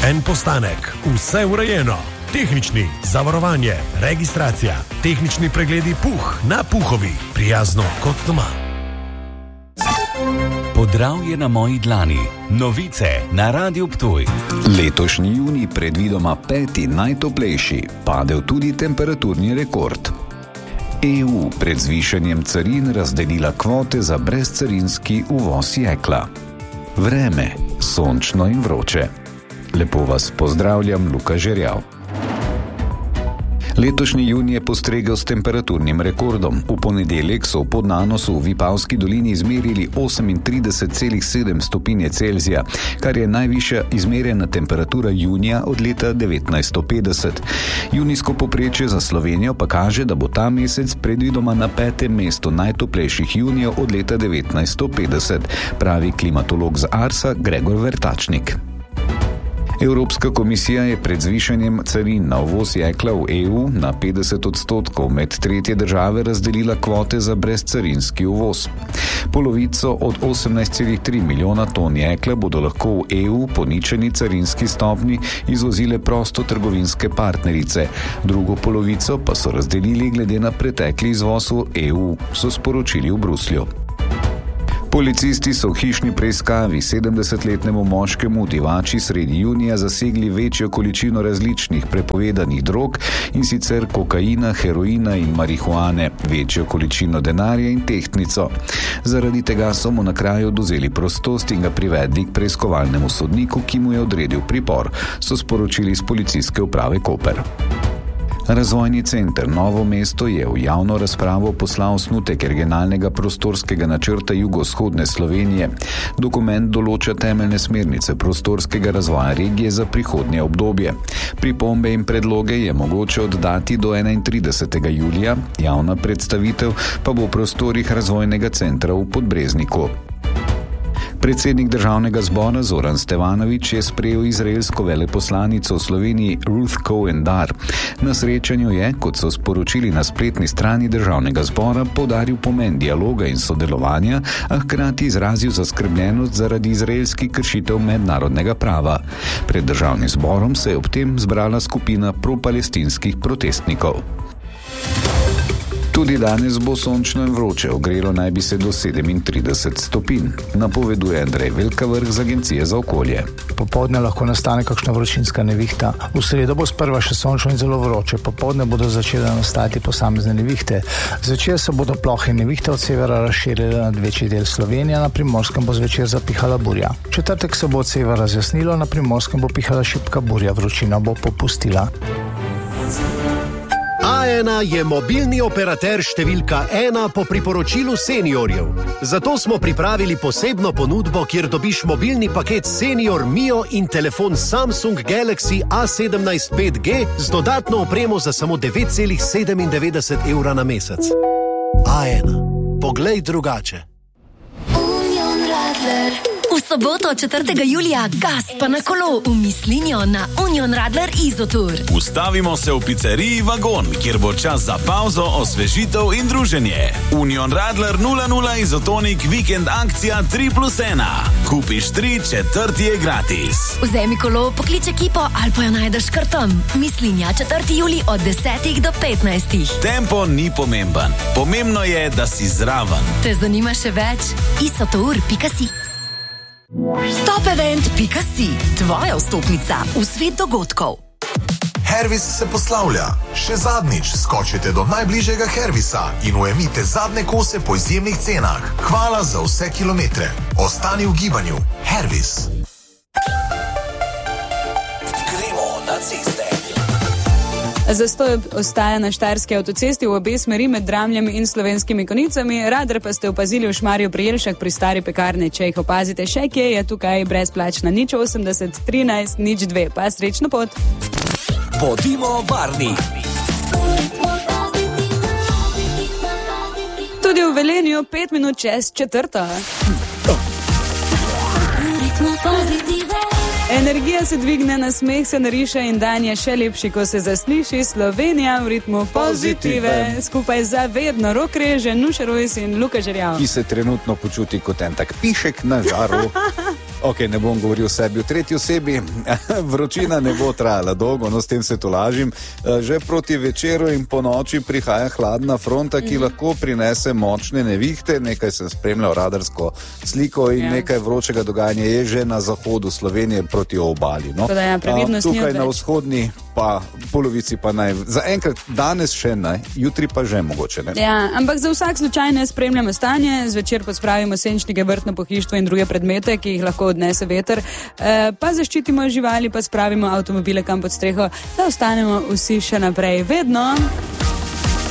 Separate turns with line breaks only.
en postanek, vse urejeno. Tehnični, zavarovanje, registracija, tehnični pregledi na Puhovi, prijazno kot doma.
Podravje na moji dlani. Novice na Radiu Ptuj.
Letošnji junij predvidoma 5. najtoplejši, padel tudi temperaturni rekord. EU pred zvišanjem carin razdelila kvote za brezcarinski uvoz jekla. Vreme, sončno in vroče. Lepo vas pozdravljam, Luka Žerjav. Letošnji junij je postregel s temperaturnim rekordom. V ponedeljek so v Podnanosu v Vipavski dolini izmerili 38,7 stopinje Celzija, kar je najvišja izmerjena temperatura junija od leta 1950. Junijsko povprečje za Slovenijo pa kaže, da bo ta mesec predvidoma na 5. mestu najtoplejših junijev od leta 1950, pravi klimatolog z Arsa Gregor Vertačnik. Evropska komisija je pred zvišanjem carin na uvoz jekla v EU na 50% med tretje države razdelila kvote za brezcarinski uvoz. Polovico od 18,3 milijona ton jekla bodo lahko v EU po ničelni carinski stopnji izvozile prostotrgovinske partnerice, drugo polovico pa so razdelili glede na pretekli izvoz v EU, so sporočili v Bruslju. Policisti so v hišni preiskavi 70-letnemu moškemu v Divači sredi junija zasegli večjo količino različnih prepovedanih drog, in sicer kokaina, heroina in marihuane, večjo količino denarja in tehtnico. Zaradi tega so mu na kraju odvzeli prostost in ga privedli k preiskovalnemu sodniku, ki mu je odredil pripor, so sporočili iz policijske uprave Koper. Razvojni center Novo mesto je v javno razpravo poslal osnutek regionalnega prostorskega načrta jugovzhodne Slovenije. Dokument določa temeljne smernice prostorskega razvoja regije za prihodnje obdobje. Pripombe in predloge je mogoče oddati do 31. julija, javna predstavitev pa bo v prostorih razvojnega centra v Podbrezniku. Predsednik državnega zbora Zoran Stevanović je sprejel izraelsko veleposlanico v Sloveniji Ruth Cohen-Dar. Na srečanju je, kot so sporočili na spletni strani državnega zbora, poudaril pomen dialoga in sodelovanja, a hkrati izrazil zaskrbljenost zaradi izraelskih kršitev mednarodnega prava. Pred državnim zborom se je ob tem zbrala skupina propalestinskih protestnikov. Tudi danes bo sončno in vroče, ogrelo naj bi se do 37 stopinj, napoveduje Andrej Velkavrh z Agencije za okolje.
Popoldne lahko nastane kakšna vročinska nevihta. V sredo bo sprva še sončno in zelo vroče, popoldne bodo začele nastati posamezne nevihte. Zvečer se bodo plohe nevihte od severa razširile nad večji del Slovenije, na Primorskem bo zvečer zapihala burja. V četrtek se bo od severa razjasnilo, na Primorskem bo pihala šibka burja, vročina bo popustila.
A1 je mobilni operater številka 1 po priporočilu seniorjev. Zato smo pripravili posebno ponudbo, kjer dobiš mobilni paket Senior Mio in telefon Samsung Galaxy A17 5G z dodatno opremo za samo 9,97 evra na mesec. A1. Poglej drugače.
V soboto 4. julija gas pa na kolo v Mislinjo na Union Radler Izotour.
Ustavimo se v pizzeriji Vagon, kjer bo čas za pauzo, osvežitev in druženje. Union Radler 00 Izotonik vikend akcija 3+1. Kupiš 3, četrti je gratis.
Vzemi kolo, poklič ekipo ali pa jo najdeš kar tam. Mislinja 4. julij od 10 do 15.
Tempo ni pomemben. Pomembno je, da si zraven.
Te zanima še več? isotour.si Topevent.si, tvoja vstopnica v svet dogodkov.
Hervis se poslavlja. Še zadnjič skočite do najbližjega Hervisa in ujemite zadnje kose po izjemnih cenah. Hvala za vse kilometre. Ostani v gibanju. Hervis.
Gremo na ceste.
Zastoj ostaja na Štajerski avtocesti v obe smeri med Dramljami in Slovenskimi Konicami. Radar pa ste opazili v Šmarju pri Jelšah pri stari pekarni. Če jih opazite še kje, je tukaj brezplačna 080 13 02. Pa srečno pot!
Bodimo varni!
Tudi v Velenju 5 minut čez 4. Energija se dvigne, na smeh se nariše in dan je še lepši, ko se zasliši Slovenija v ritmu pozitive. Skupaj zavedno Rok Reže, Nuša Rojs in Luka Žerjav.
Ki se trenutno počuti kot en tak pišek na žaru. Ok, ne bom govoril o sebi v tretji osebi. Vročina ne bo trajala dolgo, no s tem se tolažim. Že proti večeru in po noči prihaja hladna fronta, ki lahko prinese močne nevihte. Nekaj sem spremljal radarsko sliko in nekaj vročega dogajanja je že na zahodu Slovenije proti obali. No? Tukaj na vzhodni pa polovici pa naj. Za enkrat danes še ne, jutri pa že mogoče ne.
Ja, ampak za vsak slučaj ne spremljamo stanje, zvečer pa spravimo senčnike, vrtno pohištvo in druge predmete, ki jih lahko odnese veter, pa zaščitimo živali, pa spravimo avtomobile kam pod streho, da ostanemo vsi še naprej vedno